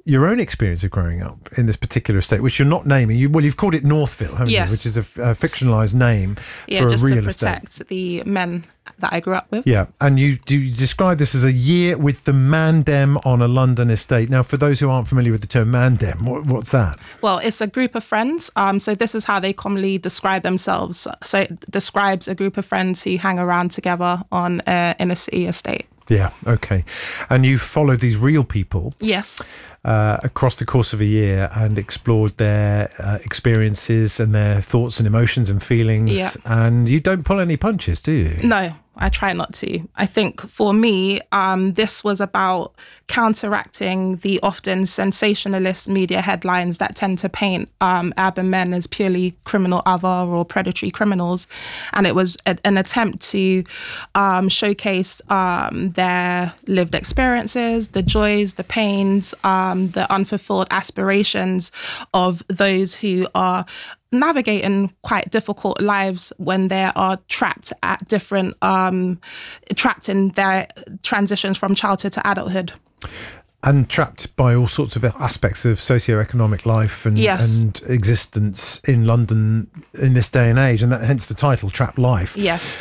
your own experience of growing up in this particular estate, which you're not naming. You've called it Northville, haven't you? Which is a fictionalised name for a real estate. Yeah, just to protect the men that I grew up with. Yeah, and you describe this as a year with the Mandem on a London estate. Now, for those who aren't familiar with the term Mandem, what's that? Well, it's a group of friends. So this is how they commonly describe themselves. So it describes a group of friends who hang around together on in a city estate. Yeah, okay. And you followed these real people. Yes. Across the course of a year and explored their experiences and their thoughts and emotions and feelings. Yeah. And you don't pull any punches, do you? No, I try not to. I think for me, this was about counteracting the often sensationalist media headlines that tend to paint urban men as purely criminal other or predatory criminals. And it was an attempt to showcase their lived experiences, the joys, the pains, the unfulfilled aspirations of those who are navigating quite difficult lives when they are trapped at different, trapped in their transitions from childhood to adulthood. And trapped by all sorts of aspects of socio-economic life and existence in London in this day and age, and hence the title, Trapped Life. Yes.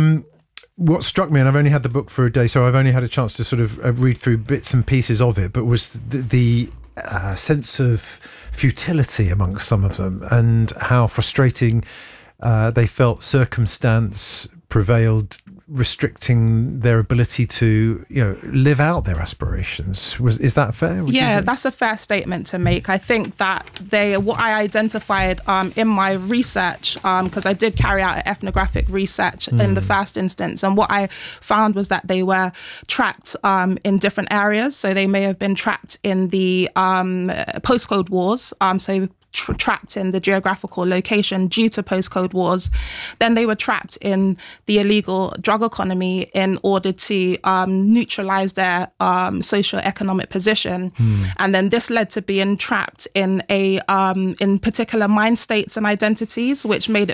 What struck me, and I've only had the book for a day, so I've only had a chance to sort of read through bits and pieces of it, but was the sense of futility amongst some of them and how frustrating they felt circumstance prevailed, restricting their ability to, live out their aspirations. Is that fair? Yeah, that's a fair statement to make. I think that what I identified in my research, because I did carry out an ethnographic research in the first instance, and what I found was that they were trapped in different areas. So they may have been trapped in the postcode wars. So trapped in the geographical location due to postcode wars. Then they were trapped in the illegal drug economy in order to neutralize their socio-economic position. And then this led to being trapped in in particular mind states and identities, which made